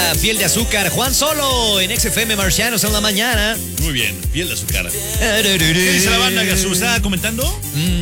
rola, Piel de Azúcar. Juan Solo en XFM Marcianos en la mañana. Muy bien, Piel de Azúcar. ¿Qué dice la banda, Gazú? ¿Está comentando? A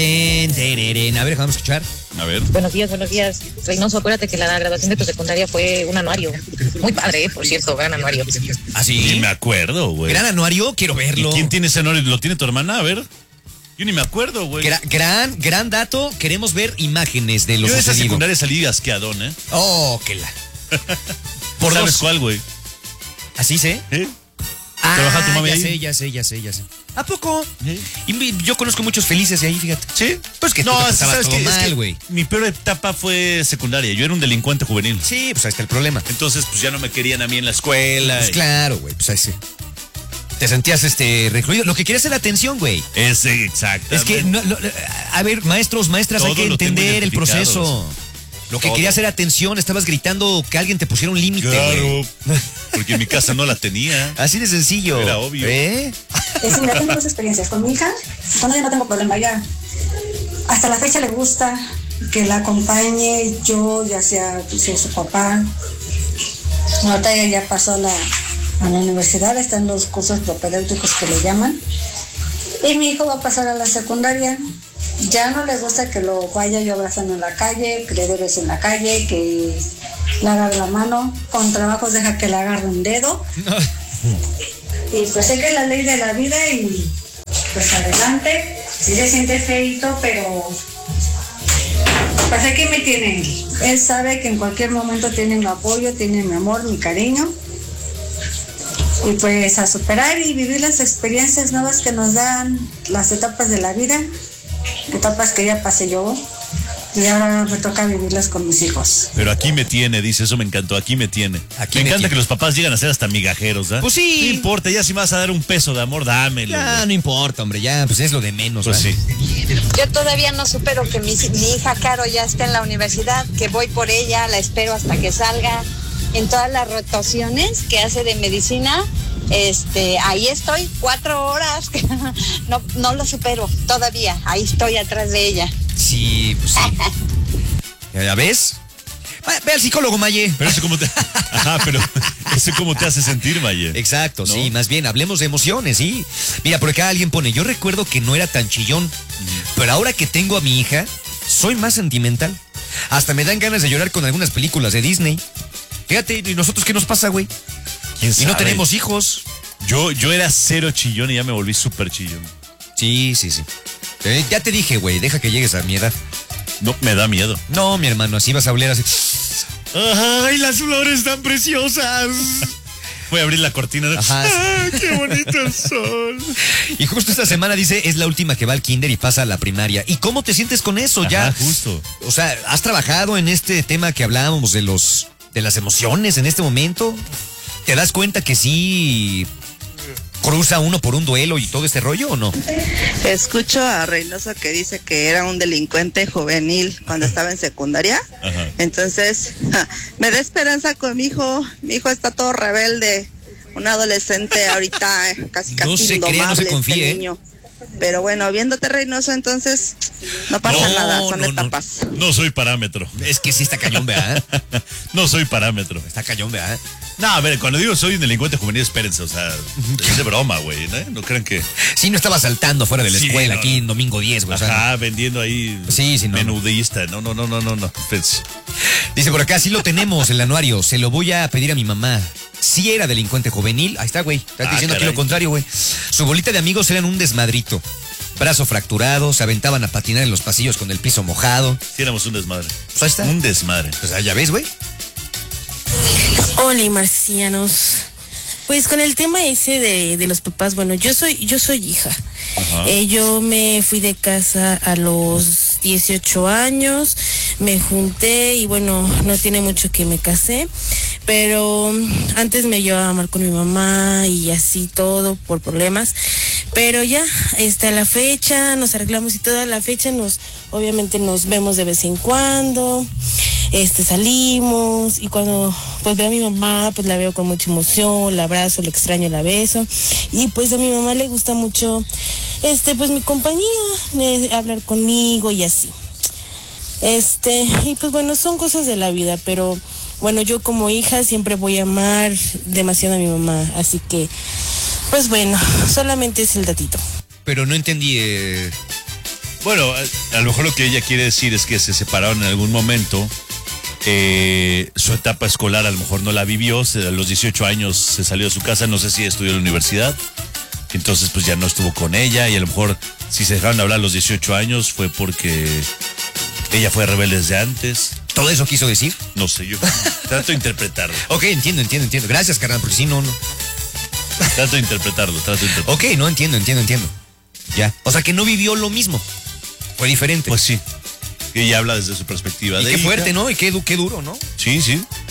ver, vamos a escuchar. A ver. Buenos días, Reynoso. Acuérdate que la graduación de tu secundaria fue un anuario. Muy padre, por cierto, gran anuario. ¿Ah, sí? Ni me acuerdo, güey. Gran anuario, quiero verlo. ¿Y quién tiene ese anuario? ¿Lo tiene tu hermana? A ver. Yo ni me acuerdo, güey. Gran dato. Queremos ver imágenes de lo Yo de esa sucedido. secundaria salí asqueadón, ¿eh? Oh, que la... ¿Por ¿Sabes cuál, güey? ¿Así sé? ¿Eh? ¿Trabaja tu mami ahí? Ya sé. ¿A poco? Y yo conozco muchos felices de ahí, fíjate. ¿Sí? Pues que no, estaba ¿sabes todo qué? mal, güey. Mi peor etapa fue secundaria. Yo era un delincuente juvenil. Sí, pues ahí está el problema. Entonces, pues ya no me querían a mí en la escuela. Pues claro, güey, pues ahí sí. Te sentías recluido. Lo que querías era atención, güey. Exacto. Es que, a ver, maestros, maestras, Todo hay que entender el proceso. Lo que querías era atención, estabas gritando que alguien te pusiera un límite. Claro, porque en mi casa no la tenía. Así de sencillo. Era obvio. Sí, mira, tengo dos experiencias. Con mi hija, con ella no tengo problema, ya. Hasta la fecha le gusta que la acompañe yo, ya sea su papá. Ahorita ella ya pasó a la universidad, están los cursos propedéuticos que le llaman. Y mi hijo va a pasar a la secundaria. Ya no le gusta que lo vaya yo abrazando en la calle, que le dé besos en la calle, que le agarre la mano. Con trabajos deja que le agarre un dedo. Y pues sé que es la ley de la vida y pues adelante. Sí se siente feito, pero pues aquí me tiene él. Él sabe que en cualquier momento tiene mi apoyo, tiene mi amor, mi cariño. Y pues a superar y vivir las experiencias nuevas que nos dan las etapas de la vida, etapas que ya pasé yo y ahora me toca vivirlas con mis hijos. Pero aquí me tiene, dice, eso me encantó, aquí me tiene. Me encanta que los papás llegan a ser hasta migajeros, ¿ah? Pues sí. No importa, ya si me vas a dar un peso de amor, dámelo. Ya, no importa, hombre, ya, pues es lo de menos. Pues sí. Yo todavía no supero que mi hija Caro ya está en la universidad, que voy por ella, la espero hasta que salga. En todas las rotaciones que hace de medicina, ahí estoy 4 horas, no lo supero todavía, ahí estoy atrás de ella. Sí, pues sí. ¿Ya ves? Ve al psicólogo, Maye. Pero eso cómo te... Ajá, pero eso cómo te hace sentir, Maye. Exacto, ¿no? Sí, más bien, hablemos de emociones, sí. Mira, por acá alguien pone, yo recuerdo que no era tan chillón, pero ahora que tengo a mi hija, soy más sentimental. Hasta me dan ganas de llorar con algunas películas de Disney. Fíjate, ¿y nosotros qué nos pasa, güey? ¿Quién sabe? Y no tenemos hijos. Yo era cero chillón y ya me volví súper chillón. Sí. Ya te dije, güey, deja que llegues a mi edad. No, me da miedo. No, mi hermano, así vas a oler así. ¡Ay, las flores tan preciosas! Voy a abrir la cortina. Ajá. ¡Ah, qué bonito el sol! Y justo esta semana dice, es la última que va al kinder y pasa a la primaria. ¿Y cómo te sientes con eso? Ajá, ya, justo. O sea, ¿has trabajado en este tema que hablábamos de las emociones en este momento? ¿Te das cuenta que sí cruza uno por un duelo y todo este rollo o no? Escucho a Reynoso que dice que era un delincuente juvenil cuando estaba en secundaria. Ajá. Entonces, me da esperanza con mi hijo. Mi hijo está todo rebelde, un adolescente ahorita casi No se crea, no se confíe. Niño. Pero bueno, viéndote, Reynoso, entonces no pasa nada, son etapas. No soy parámetro. Es que sí está cañón, ¿verdad? No soy parámetro. Está cañón, ¿verdad? No, a ver, cuando digo soy un delincuente juvenil, espérense, o sea, es de broma, güey, ¿no? No crean que... Sí, no estaba saltando fuera de la escuela no, aquí en domingo 10, güey. Ajá, o sea, vendiendo ahí sí, menudista. No. Espérense. Dice por acá, sí lo tenemos, el anuario, se lo voy a pedir a mi mamá. Sí era delincuente juvenil, ahí está, güey. Estás diciendo aquí lo contrario, güey. Su bolita de amigos eran un desmadrito. Brazo fracturado, se aventaban a patinar en los pasillos con el piso mojado. Sí, éramos un desmadre. Pues ahí está. Un desmadre. Pues ya ves, güey. Hola, marcianos. Pues con el tema ese de los papás, bueno, yo soy hija. Yo me fui de casa a los 18 años, me junté y bueno, no tiene mucho que me casé, pero antes me llevaba mal con mi mamá y así todo por problemas, pero ya, a la fecha nos arreglamos y toda la fecha obviamente nos vemos de vez en cuando, salimos y cuando pues veo a mi mamá, pues la veo con mucha emoción, la abrazo, la extraño, la beso y pues a mi mamá le gusta mucho pues mi compañía, hablar conmigo y así. Y pues bueno, son cosas de la vida, pero bueno, yo como hija siempre voy a amar demasiado a mi mamá, así que, pues bueno, solamente es el datito. Pero no entendí. Bueno, a lo mejor lo que ella quiere decir es que se separaron en algún momento. Su etapa escolar a lo mejor no la vivió. A los 18 años se salió de su casa. No sé si estudió en la universidad. Entonces pues ya no estuvo con ella. Y a lo mejor si se dejaron de hablar a los 18 años fue porque ella fue rebelde desde antes. ¿Todo eso quiso decir? No sé, yo trato de interpretarlo. Ok, entiendo. Gracias, carnal, porque si no. Trato de interpretarlo. Ok, no, entiendo. Ya. O sea que no vivió lo mismo. Fue diferente. Pues sí. Ella habla desde su perspectiva. Y de qué hija. fuerte, ¿no? Y qué duro, ¿no? Sí.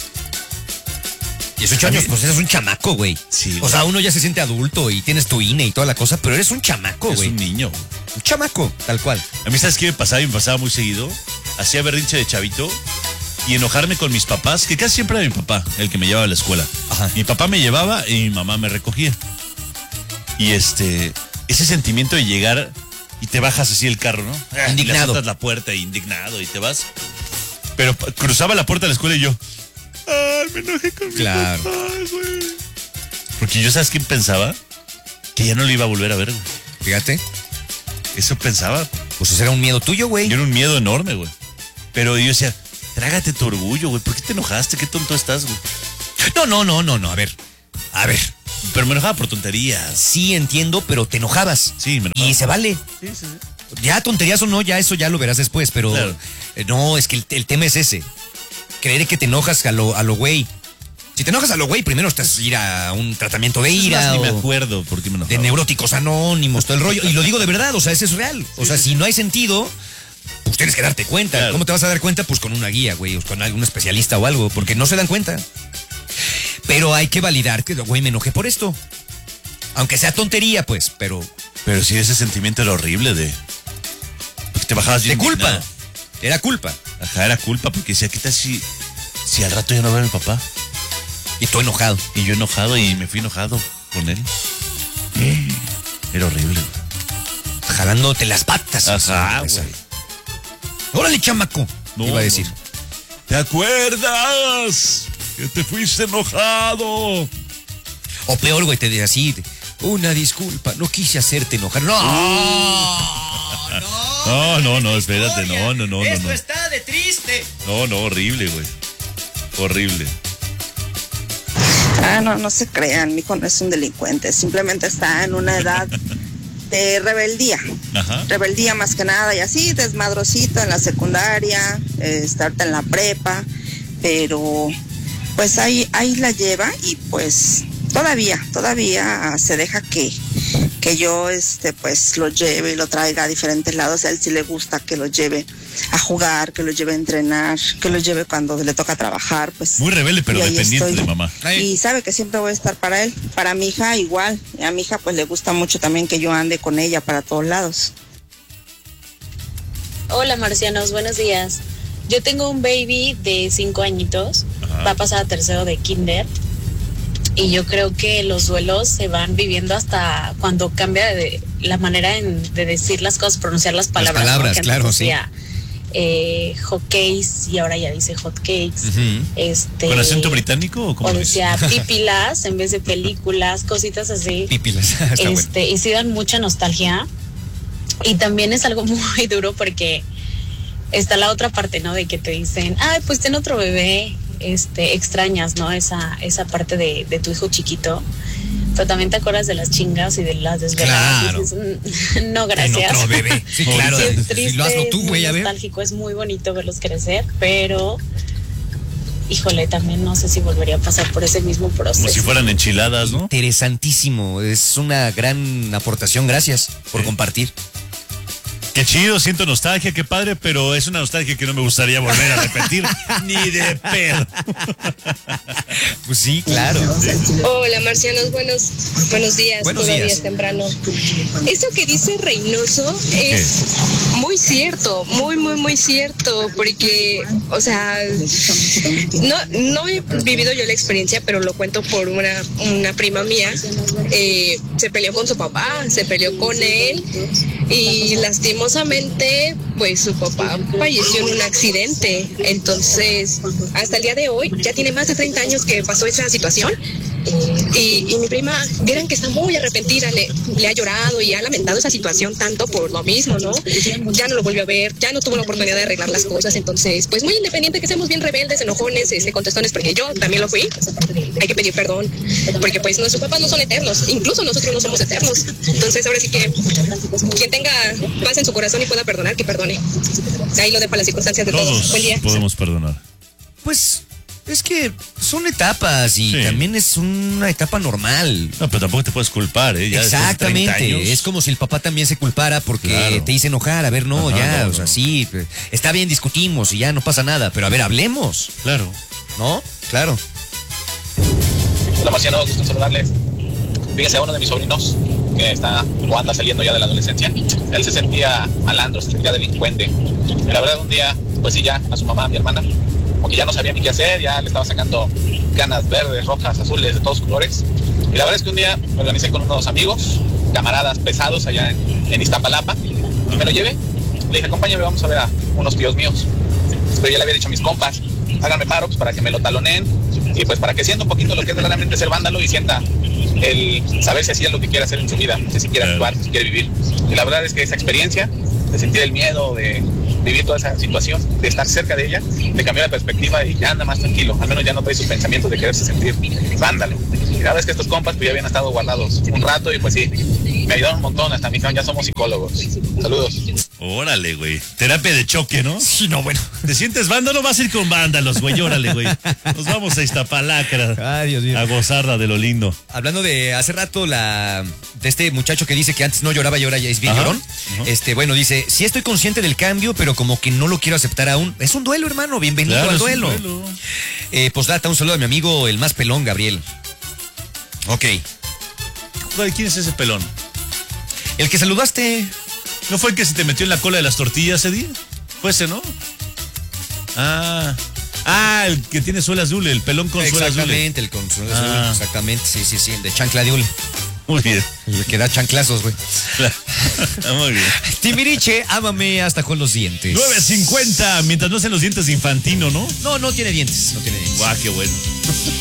18 años, pues eres un chamaco, güey. Sí. O sea, uno ya se siente adulto y tienes tu INE y toda la cosa, pero eres un chamaco, güey. Es un niño. Un chamaco, tal cual. A mí, ¿sabes qué me pasaba? Y me pasaba muy seguido. Hacía berrinche de chavito y enojarme con mis papás, que casi siempre era mi papá el que me llevaba a la escuela. Ajá. Mi papá me llevaba y mi mamá me recogía. Y ese sentimiento de llegar y te bajas así el carro, ¿no? Indignado. Y le azotas la puerta, indignado, y te vas. Pero cruzaba la puerta de la escuela y yo, ay, me enojé con mi papá, güey. Porque yo, ¿sabes qué pensaba? Que ya no lo iba a volver a ver, güey. Fíjate. Eso pensaba. Pues eso era un miedo tuyo, güey. Yo era un miedo enorme, güey. Pero yo decía, trágate tu orgullo, güey. ¿Por qué te enojaste? Qué tonto estás, güey. No. A ver. Pero me enojaba por tonterías. Sí, entiendo, pero te enojabas. Sí, me enojaba. Y se vale. Sí. Ya tonterías o no, ya eso ya lo verás después, pero Claro. No, es que el tema es ese. Creer que te enojas a lo güey. Si te enojas a lo güey, primero estás a ir a un tratamiento de ira. Ni me o acuerdo por qué me enojaba. de neuróticos anónimos, todo el rollo. Y lo digo de verdad, o sea, ese es real. O sea, si no hay sentido, pues tienes que darte cuenta. Claro. ¿Cómo te vas a dar cuenta? Pues con una guía, güey, o con algún especialista o algo, porque no se dan cuenta. Pero hay que validar que, güey, me enojé por esto. Aunque sea tontería, pues, pero... Pero sí, ese sentimiento era horrible de... Porque te bajabas de bien culpa. indignado. Era culpa. Ajá, era culpa, porque decía, ¿qué tal si al rato ya no veo a mi papá? Y tú enojado. Y yo enojado, y me fui enojado con él. Era horrible. Jalándote las patas. Ajá, Esa. güey. Órale, chamaco. No, iba a decir. no. ¿Te acuerdas que te fuiste enojado? O peor, güey, te dice así, una disculpa, no quise hacerte enojar. No, No, espérate, no. Esto está de triste. No, horrible, güey. Horrible. No se crean, mi hijo no es un delincuente, simplemente está en una edad de rebeldía. Ajá. Rebeldía más que nada, y así desmadrosito en la secundaria, está en la prepa, pero pues ahí la lleva y pues todavía se deja que yo pues lo lleve y lo traiga a diferentes lados. A él sí le gusta que lo lleve a jugar, que lo lleve a entrenar, que lo lleve cuando le toca trabajar, pues. Muy rebelde, pero y ahí dependiente estoy. de mamá. Y sabe que siempre voy a estar para él. Para mi hija igual. A mi hija pues le gusta mucho también que yo ande con ella para todos lados. Hola marcianos, buenos días. Yo tengo un baby de 5 añitos, Ajá. va a pasar a tercero de kinder. Y yo creo que los duelos se van viviendo hasta cuando cambia de la manera de decir las cosas, pronunciar las palabras. Las palabras, ¿no? Que claro, antes decía, hot cakes y ahora ya dice hot cakes. Uh-huh. ¿Con acento británico o cómo O es? decía pípilas en vez de películas, cositas así. Pípilas. Está bueno. Y sí dan mucha nostalgia. Y también es algo muy duro porque está la otra parte, ¿no? De que te dicen, ay, pues ten otro bebé. Extrañas, ¿no? Esa parte de tu hijo chiquito, pero también te acuerdas de las chingas y de las desveladas. Claro. Y dices, no, gracias. En otro bebé. Sí, claro. Sí, es Si triste, lo hazlo tú, es güey, muy a ver. nostálgico, es muy bonito verlos crecer, pero híjole, también no sé si volvería a pasar por ese mismo proceso. Como si fueran enchiladas, ¿no? Interesantísimo. Es una gran aportación. Gracias por compartir. Qué chido, siento nostalgia, qué padre, pero es una nostalgia que no me gustaría volver a repetir, ni de pedo. Pues sí, claro. Hola marcianos, buenos días, Buenos todavía días. es temprano. Eso que dice Reynoso es muy cierto, muy cierto, porque, o sea, no he vivido yo la experiencia, pero lo cuento por una prima mía. Se peleó con su papá, se peleó con él y lastimosamente pues su papá falleció en un accidente. Entonces, hasta el día de hoy, ya tiene más de 30 años que pasó esa situación. Y mi prima, vieran que está muy arrepentida, le ha llorado y ha lamentado esa situación tanto por lo mismo, ¿no? Ya no lo volvió a ver, ya no tuvo la oportunidad de arreglar las cosas. Entonces, pues muy independiente que seamos bien rebeldes, enojones, contestones, porque yo también lo fui. Hay que pedir perdón, porque pues nuestros papás no son eternos, incluso nosotros no somos eternos. Entonces, ahora sí que quien tenga paz en su corazón y pueda perdonar, que perdone. Ahí lo dejo a las circunstancias de todos. Buen día. Podemos perdonar. Pues es que son etapas y Sí. también es una etapa normal. No, pero tampoco te puedes culpar, ¿eh? Ya después de 30 Exactamente, años. es como si el papá también se culpara porque Claro. te hice enojar, a ver, no, Ajá, ya, no, o sea, no. sí, está bien, discutimos y ya no pasa nada, pero a ver, hablemos, Claro. ¿no? Claro. Hola Marciano, gusto en saludarles. Fíjese, uno de mis sobrinos que está o anda saliendo ya de la adolescencia, él se sentía malandro, se sentía delincuente. Y la verdad un día, pues sí, ya a su mamá, a mi hermana, como que ya no sabía ni qué hacer, ya le estaba sacando ganas verdes, rojas, azules, de todos colores. Y la verdad es que un día me organicé con unos amigos, camaradas pesados allá en Iztapalapa, y me lo llevé. Le dije, acompáñame, vamos a ver a unos tíos míos. Pero ya le había dicho a mis compas, háganme paro pues, para que me lo taloneen y pues para que sienta un poquito lo que es realmente ser vándalo y sienta el saber si así es lo que quiere hacer en su vida, si quiere actuar, si quiere vivir. Y la verdad es que esa experiencia de sentir el miedo, de vivir toda esa situación, de estar cerca de ella, de cambiar la perspectiva y ya anda más tranquilo, al menos ya no trae sus pensamientos de quererse sentir vándalo. Y la verdad es que estos compas pues ya habían estado guardados un rato y pues sí, me ayudaron un montón, hasta me dijeron ya somos psicólogos. Saludos. Órale, güey. Terapia de choque, ¿no? Sí, no, bueno. ¿Te sientes vándalo? Vas a ir con vándalos, güey. Órale, güey. Nos vamos a Iztapalacra. Ay, Dios mío. A gozarla de lo lindo. Hablando de hace rato de este muchacho que dice que antes no lloraba y ahora ya es bien Ajá, llorón. ajá. Bueno, dice, sí estoy consciente del cambio, pero como que no lo quiero aceptar aún. Es un duelo, hermano, bienvenido Claro, al es un duelo. duelo. Postdata, un saludo a mi amigo el más pelón, Gabriel. Ok. Güey, ¿quién es ese pelón? El que saludaste. ¿No fue el que se te metió en la cola de las tortillas ese día? Fue ese, ¿no? El que tiene suela azul, el pelón con suela azul. Exactamente, el con suela azul, exactamente, sí, el de chancla de hule. Muy bien. El que da chanclazos, güey. Muy bien. Timbiriche, ámame hasta con los dientes. 9.50, mientras no sean los dientes de Infantino, ¿no? No tiene dientes, no tiene dientes. Guau, qué bueno.